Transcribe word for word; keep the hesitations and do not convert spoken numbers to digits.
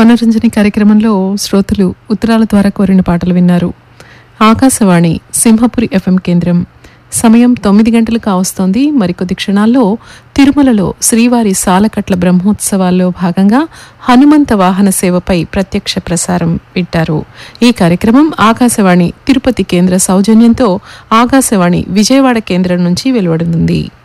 మనోరంజని కార్యక్రమంలో శ్రోతలు ఉత్తరాల ద్వారా కోరిన పాటలు విన్నారు. ఆకాశవాణి సింహపురి ఎఫ్ఎం కేంద్రం. సమయం తొమ్మిది గంటలు కావస్తోంది. మరికొద్ది క్షణాల్లో తిరుమలలో శ్రీవారి సాలకట్ల బ్రహ్మోత్సవాల్లో భాగంగా హనుమంత వాహన సేవపై ప్రత్యక్ష ప్రసారం వింటారు. ఈ కార్యక్రమం ఆకాశవాణి తిరుపతి కేంద్ర సౌజన్యంతో ఆకాశవాణి విజయవాడ కేంద్రం నుంచి వెలువడనుంది.